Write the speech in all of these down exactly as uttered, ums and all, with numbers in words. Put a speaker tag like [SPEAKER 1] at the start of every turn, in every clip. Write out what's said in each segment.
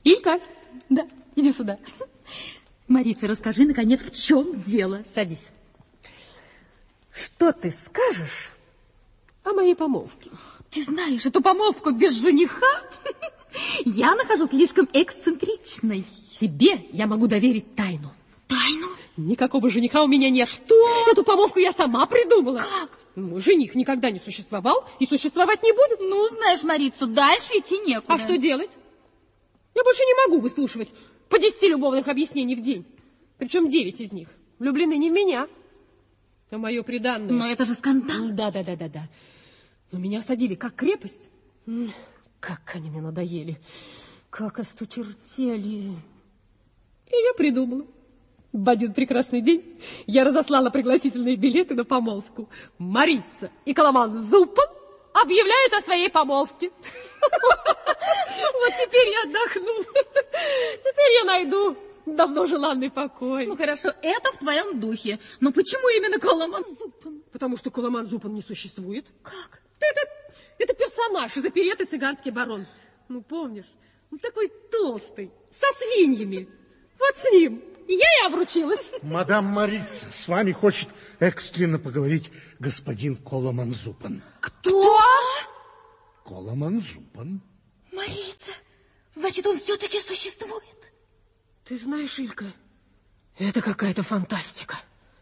[SPEAKER 1] Илька?
[SPEAKER 2] Да, иди сюда. Марица, расскажи, наконец, в чем дело?
[SPEAKER 1] Садись. Что ты скажешь о моей помолвке?
[SPEAKER 2] Ты знаешь, эту помолвку без жениха я нахожу слишком эксцентричной.
[SPEAKER 1] Тебе я могу доверить тайну.
[SPEAKER 2] Тайну?
[SPEAKER 1] Никакого жениха у меня нет.
[SPEAKER 2] Что?
[SPEAKER 1] Эту помолвку я сама придумала.
[SPEAKER 2] Как?
[SPEAKER 1] Ну, жених никогда не существовал и существовать не будет.
[SPEAKER 2] Ну, знаешь, Марицу, дальше идти некуда.
[SPEAKER 1] А что делать? Я больше не могу выслушивать по десяти любовных объяснений в день. Причем девять из них влюблены не в меня, а мое приданное.
[SPEAKER 2] Но это же скандал.
[SPEAKER 1] Да-да-да-да-да. Но меня осадили как крепость. Как они мне надоели. Как осточертели. И я придумала. В один прекрасный день я разослала пригласительные билеты на помолвку. Марица и Коломан Зупан объявляют о своей помолвке. Вот теперь я отдохну. Теперь я найду давно желанный покой.
[SPEAKER 2] Ну хорошо, это в твоем духе. Но почему именно Коломан Зупан?
[SPEAKER 1] Потому что Коломан Зупан не существует.
[SPEAKER 2] Как?
[SPEAKER 1] Это, это персонаж из оперетты «Цыганский барон». Ну, помнишь? Он такой толстый, со свиньями. Вот с ним я и обручилась.
[SPEAKER 3] Мадам Марица, с вами хочет экстренно поговорить господин Коломан Зупан.
[SPEAKER 2] Кто?
[SPEAKER 3] Коломан Зупан.
[SPEAKER 2] Марица, значит, он все-таки существует.
[SPEAKER 1] Ты знаешь, Илька, это какая-то фантастика.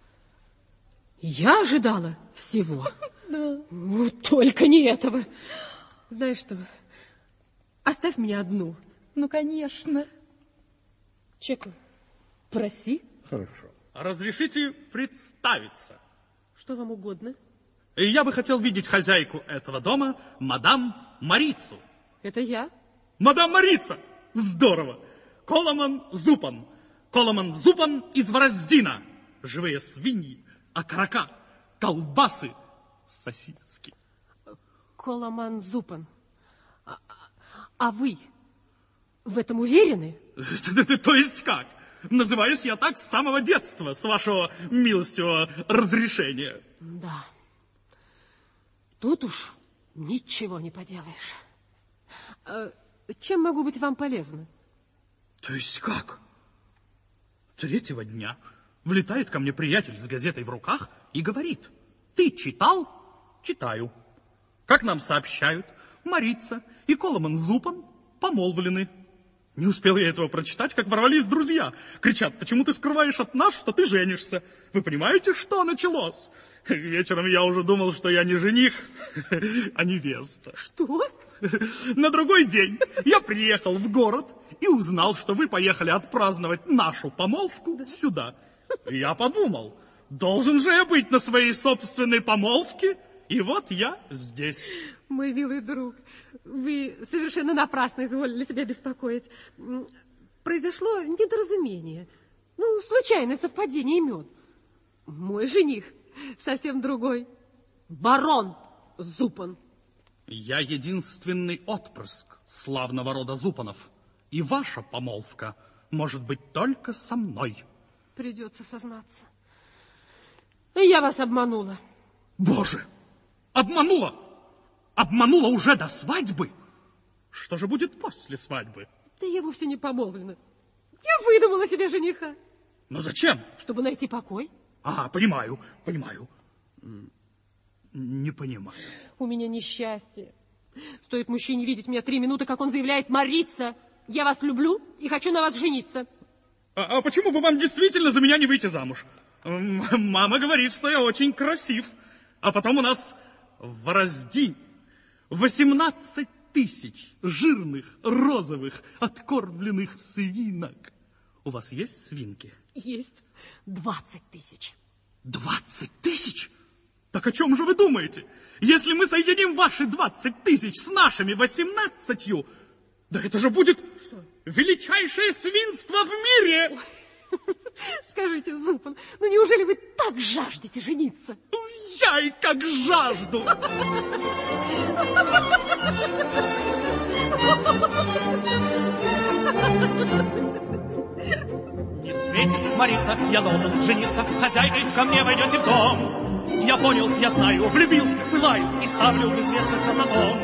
[SPEAKER 1] Я ожидала всего.
[SPEAKER 2] Да.
[SPEAKER 1] Ну, только не этого. Знаешь что, оставь меня одну.
[SPEAKER 2] Ну, конечно.
[SPEAKER 1] Чеку, проси.
[SPEAKER 3] Хорошо.
[SPEAKER 4] Разрешите представиться.
[SPEAKER 1] Что вам угодно?
[SPEAKER 4] И я бы хотел видеть хозяйку этого дома, мадам Марицу.
[SPEAKER 1] Это я.
[SPEAKER 4] Мадам Марица! Здорово! Коломан Зупан. Коломан Зупан из Вороздина. Живые свиньи, окорока, колбасы, сосиски.
[SPEAKER 1] Коломан Зупан. А, а вы в этом уверены?
[SPEAKER 4] То есть как? Называюсь я так с самого детства, с вашего милостивого разрешения.
[SPEAKER 1] Да. Тут уж ничего не поделаешь. А чем могу быть вам полезна?
[SPEAKER 4] То есть как? Третьего дня влетает ко мне приятель с газетой в руках и говорит: ты читал? Читаю. Как нам сообщают, Марица и Коломан Зупан помолвлены. Не успел я этого прочитать, как ворвались друзья. Кричат: почему ты скрываешь от нас, что ты женишься? Вы понимаете, что началось? Вечером я уже думал, что я не жених, а невеста.
[SPEAKER 1] Что?
[SPEAKER 4] На другой день я приехал в город и узнал, что вы поехали отпраздновать нашу помолвку сюда. И я подумал, должен же я быть на своей собственной помолвке, и вот я здесь.
[SPEAKER 1] Мой милый друг, вы совершенно напрасно изволили себя беспокоить. Произошло недоразумение. Ну, случайное совпадение имен. Мой жених совсем другой. Барон Зупан.
[SPEAKER 4] Я единственный отпрыск славного рода Зупанов. И ваша помолвка может быть только со мной.
[SPEAKER 1] Придется сознаться. Я вас обманула.
[SPEAKER 4] Боже, обманула! Обманула уже до свадьбы? Что же будет после свадьбы?
[SPEAKER 1] Да я вовсе не помолвлена. Я выдумала себе жениха.
[SPEAKER 4] Но зачем?
[SPEAKER 1] Чтобы найти покой.
[SPEAKER 4] А, понимаю, понимаю. Не понимаю.
[SPEAKER 1] У меня несчастье. Стоит мужчине видеть меня три минуты, как он заявляет: Марица, я вас люблю и хочу на вас жениться.
[SPEAKER 4] А, а почему бы вам действительно за меня не выйти замуж? Мама говорит, что я очень красив. А потом у нас в Вороздине восемнадцать тысяч жирных, розовых, откормленных свинок. У вас есть свинки?
[SPEAKER 1] Есть. Двадцать тысяч.
[SPEAKER 4] Двадцать тысяч? Так о чем же вы думаете? Если мы соединим ваши двадцать тысяч с нашими восемнадцатью, да это же будет что? Величайшее свинство в мире!
[SPEAKER 1] Ой. Скажите, Зупан, ну неужели вы так жаждете жениться?
[SPEAKER 4] Я и как жажду!
[SPEAKER 5] Не светись, Марица, я должен жениться. Хозяйкой ко мне войдете в дом. Я понял, я знаю, влюбился, пылаю и ставлю в известность вас о том.